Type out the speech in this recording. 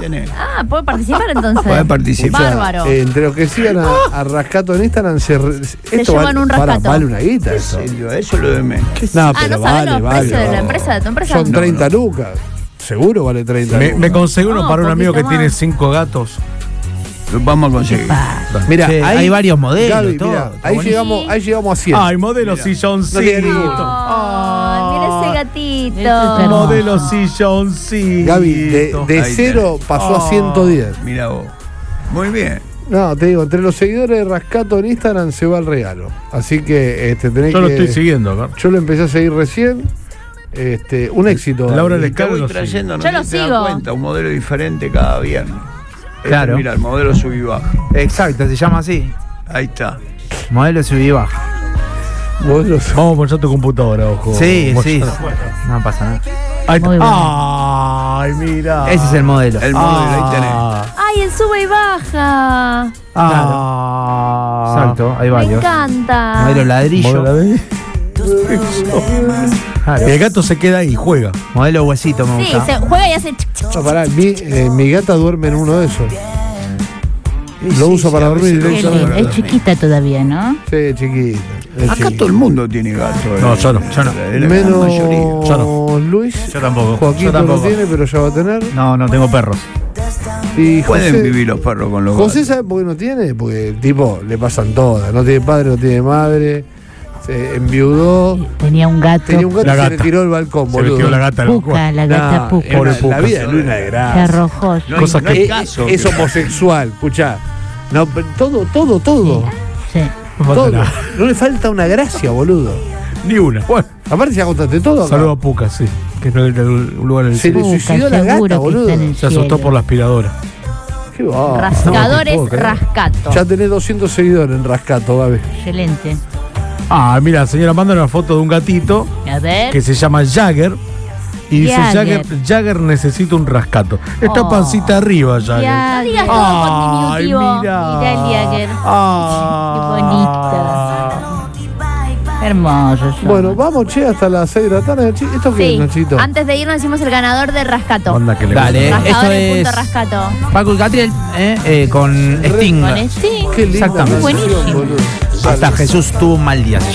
tenés. Ah, ¿puedo participar entonces? Podés participar. Bárbaro. Entre los que sigan a Rascato en Instagram esto llevan un Rascato. vale una guita esto. Eso lo de menos. No, ¿No pero sabés los vale. precios de la empresa, de tu empresa? Son 30 lucas. Seguro vale 30 lucas. Me conseguí uno No, para un un amigo que poquito tiene más. 5 gatos. Lo vamos a conseguir. Mira, Che, ahí, hay varios modelos. Gaby, todo. mirá, Está ahí buenísimo. llegamos a 100. Ay, modelo silloncito. No tiene ni gusto. Ay, mira ese gatito. Hermoso. Modelo silloncito. Gaby, de Ahí 0 tenés. pasó a 110. Mira vos. Muy bien. No, te digo, entre los seguidores de Rascato en Instagram se va el regalo. Así que tenés Yo que. lo estoy siguiendo acá. Yo lo empecé a seguir recién. Un éxito. Laura Gaby. le Te voy lo trayendo, no Yo sé lo si te das sigo. cuenta, un modelo diferente cada viernes. Claro. Mira, el modelo sub y baja. Exacto, se llama así. Ahí está. Modelo sub y baja. Modelos. Vamos a poner tu computadora, ojo. Sí, Vamos sí. a- No pasa nada. Ahí está. Muy bueno. Ay, mira. Ese es el modelo. El modelo, ahí tenés. Ay, el sube y baja. Exacto, hay Me varios. encanta. Modelo ladrillo. Claro. Y el gato se queda ahí, juega. Modelo huesito me Sí, gusta. se juega y hace. No, pará, mi gata duerme en uno de esos. Lo uso para dormir Qué lindo. directamente. Es chiquita todavía, ¿no? Sí, chiquita. es Acá chiquita. todo el mundo tiene gato. No, yo no. Yo no. La gran mayoría. Menos Luis. Yo tampoco. Joaquín Yo no lo tampoco. tiene, pero ya va a tener. No tengo perros. Y Pueden José, vivir los perros con los José gatos. ¿sabe por qué no tiene? Porque el tipo le pasan todas. No tiene padre, no tiene madre. Se enviudó. Tenía un gato. Tenía un gato La y se gata. le tiró el balcón, Se boludo. metió la gata en el Puca, la gata Nah, Puca. Pobre la Puca. vida de Luis no es Se gracia. arrojó. No hay- Cosas no hay que- caso. Es homosexual, escuchá. No, pero todo. Sí. Todo. No le falta una gracia, boludo. Ni una. Bueno, Aparte ya contaste todo acá. saludo a Puca, sí. Que no era un lugar en el Se le cielo. Puca, suicidó la seguro gata, que boludo. está en el Se asustó cielo. por la aspiradora. Qué va. Rascadores No, te puedo creer. Rascato. Ya tenés 200 seguidores en Rascato, Gaby. Excelente. Ah, mira, señora, manda una foto de un gatito A ver. que se llama Jagger. Y dice Jagger. Jagger necesita un rascato. Está Oh. pancita arriba, Jagger. Ya, No digas ya. todo con Ay, diminutivo. mira. Mira el Jagger. Ah. Qué bonita. Hermoso. son. Bueno, vamos, che, hasta las 6 de la tarde. ¿Esto qué es, Sí. Nachito? Antes de irnos decimos el ganador de Rascato. Onda que le Dale. gusta. Esto es- Rascadores.rascato. Paco y Catriel con Sting. Con Sting. Qué linda Exactamente. canción, Buenísimo. boludo. Hasta Jesús tuvo un mal día. Se llama.